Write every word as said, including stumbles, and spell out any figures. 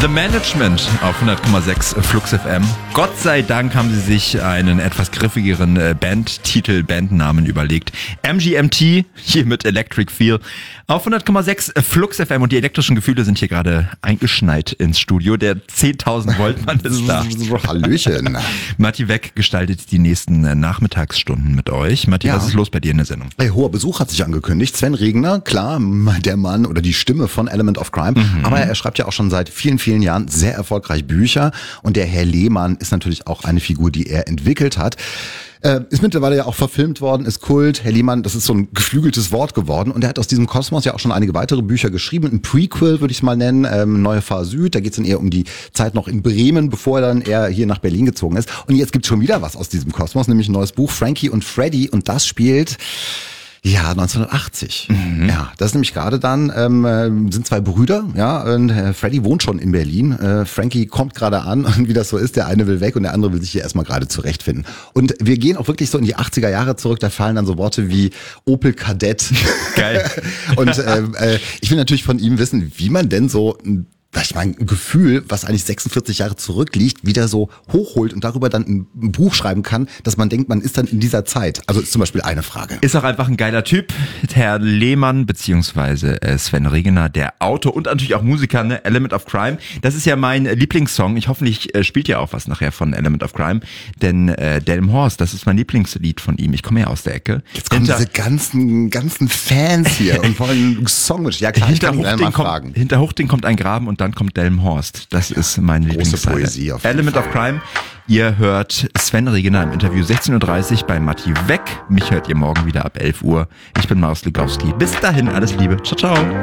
The Management auf hundert Komma sechs Flux F M. Gott sei Dank haben sie sich einen etwas griffigeren Bandtitel, Bandnamen überlegt. M G M T, hier mit Electric Feel auf hundert Komma sechs Flux F M. Und die elektrischen Gefühle sind hier gerade eingeschneit ins Studio. Der zehntausend Volt Mann ist da. Hallöchen. Matti Weck gestaltet die nächsten Nachmittagsstunden mit euch. Matti, ja. Was ist los bei dir in der Sendung? Hey, hoher Besuch hat sich angekündigt. Sven Regner, klar, der Mann oder die Stimme von Element of Crime. Mhm. Aber er schreibt ja auch schon seit vielen, vielen Jahren sehr erfolgreich Bücher. Und der Herr Lehmann ist natürlich auch eine Figur, die er entwickelt hat. Äh, ist mittlerweile ja auch verfilmt worden, ist Kult. Herr Lehmann, das ist so ein geflügeltes Wort geworden. Und er hat aus diesem Kosmos ja auch schon einige weitere Bücher geschrieben. Ein Prequel würde ich es mal nennen, ähm, Neue Fahr Süd. Da geht es dann eher um die Zeit noch in Bremen, bevor er dann eher hier nach Berlin gezogen ist. Und jetzt gibt es schon wieder was aus diesem Kosmos, nämlich ein neues Buch, Frankie und Freddy. Und das spielt... Ja, neunzehnhundertachtzig. Mhm. Ja, das ist nämlich gerade dann, ähm, sind zwei Brüder, ja, und äh, Freddy wohnt schon in Berlin. Äh, Frankie kommt gerade an und wie das so ist, der eine will weg und der andere will sich hier erstmal gerade zurechtfinden. Und wir gehen auch wirklich so in die achtziger Jahre zurück, da fallen dann so Worte wie Opel Kadett. Geil. Und ähm, äh, ich will natürlich von ihm wissen, wie man denn so ein ich meine, ein Gefühl, was eigentlich sechsundvierzig Jahre zurückliegt, wieder so hochholt und darüber dann ein Buch schreiben kann, dass man denkt, man ist dann in dieser Zeit. Also ist zum Beispiel eine Frage. Ist auch einfach ein geiler Typ. Herr Lehmann beziehungsweise Sven Regner, der Autor und natürlich auch Musiker, ne? Element of Crime. Das ist ja mein Lieblingssong. Ich hoffentlich äh, spielt ja auch was nachher von Element of Crime. Denn äh, Delmenhorst, das ist mein Lieblingslied von ihm. Ich komme ja aus der Ecke. Jetzt kommen hinter, diese ganzen ganzen Fans hier und wollen Songwunsch. Ja klar, hinter ich kann Huchting mal fragen. Kommt, hinter Huchting kommt ein Graben und dann kommt Delmenhorst. Das ja, ist mein Lieblingslied. Element of Crime. Ihr hört Sven Regner im Interview sechzehn Uhr dreißig bei Matti Weck. Mich hört ihr morgen wieder ab elf Uhr. Ich bin Marius Legowski. Bis dahin, alles Liebe. Ciao, ciao.